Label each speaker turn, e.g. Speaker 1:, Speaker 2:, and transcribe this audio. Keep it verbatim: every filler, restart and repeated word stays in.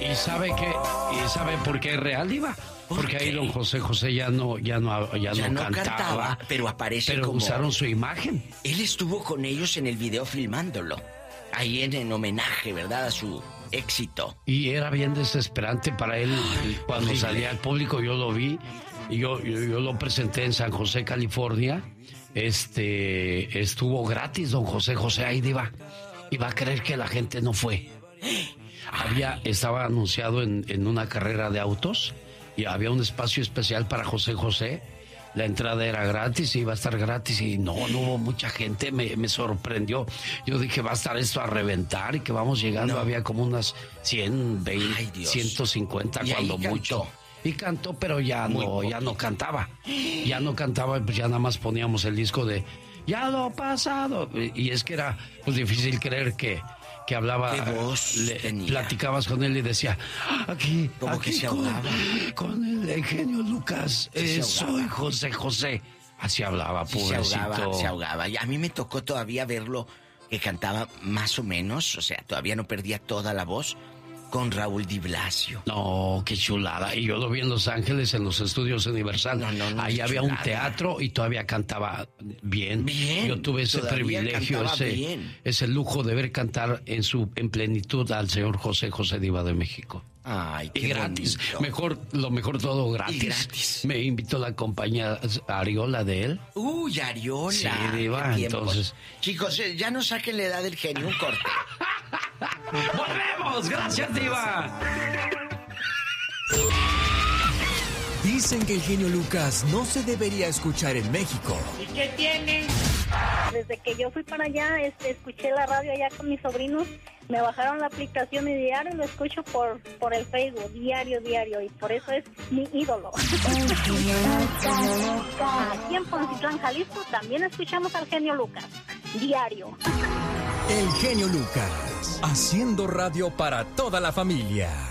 Speaker 1: ¿Y sabe qué? ¿Y sabe por qué es real, Diva? ¿Por Porque qué? Ahí don José José ya no, ya no, ya
Speaker 2: ya
Speaker 1: no,
Speaker 2: no
Speaker 1: cantaba,
Speaker 2: cantaba, pero aparece
Speaker 1: pero
Speaker 2: como...
Speaker 1: usaron su imagen.
Speaker 2: Él estuvo con ellos en el video filmándolo. Ahí en, en homenaje, ¿verdad? A su éxito.
Speaker 1: Y era bien desesperante para él. Ay, cuando horrible. Salía al público, yo lo vi. Y yo, yo, yo lo presenté en San José, California. Este, estuvo gratis don José José ahí, Diva. Y va a creer que la gente no fue. Había, estaba anunciado en, en una carrera de autos y había un espacio especial para José José. La entrada era gratis, iba a estar gratis y no, no hubo mucha gente, me, me sorprendió. Yo dije, va a estar esto a reventar y que vamos llegando, no. Había como unas ciento veinte, ay, ciento cincuenta cuando mucho. Y cantó, pero ya Muy no, poquito. ya no cantaba. Ya no cantaba, pues ya nada más poníamos el disco de Ya lo pasado. Y es que era pues difícil creer que que hablaba,
Speaker 2: ¿Qué voz
Speaker 1: le,
Speaker 2: tenía?
Speaker 1: Platicabas con él y decía, aquí,
Speaker 2: como
Speaker 1: aquí
Speaker 2: que se
Speaker 1: con,
Speaker 2: ahogaba.
Speaker 1: Con el Eugenio Lucas, eh, soy José José. Así hablaba,
Speaker 2: sí,
Speaker 1: pobrecito.
Speaker 2: Se ahogaba, se ahogaba. Y a mí me tocó todavía verlo, que cantaba más o menos, o sea, todavía no perdía toda la voz, con Raúl Di Blasio.
Speaker 1: No, qué chulada. Y yo lo vi en Los Ángeles, en los estudios Universal. No, no, no, Ahí había chulada. Un teatro y todavía cantaba bien.
Speaker 2: Bien.
Speaker 1: Yo tuve ese privilegio, ese, ese lujo de ver cantar en su en plenitud al señor José José Diva de México.
Speaker 2: Ay, qué
Speaker 1: y gratis.
Speaker 2: bonito.
Speaker 1: Mejor, lo mejor todo gratis.
Speaker 2: Y gratis.
Speaker 1: Me invitó la compañía Ariola de él.
Speaker 2: Uy, Ariola.
Speaker 1: Sí, Diva, entonces.
Speaker 2: Chicos, ya no saquen la edad del genio, un corte.
Speaker 1: ¡Volvemos! ¡Gracias, Diva!
Speaker 3: Dicen que el genio Lucas no se debería escuchar en México.
Speaker 4: ¿Y qué tiene?
Speaker 5: Desde que yo fui para allá, este, escuché la radio allá con mis sobrinos, me bajaron la aplicación y diario lo escucho por, por el Facebook, diario, diario, y por eso es mi ídolo. Aquí en Poncitlán, Jalisco, también escuchamos al genio Lucas, diario.
Speaker 3: El genio Lucas, haciendo radio para toda la familia.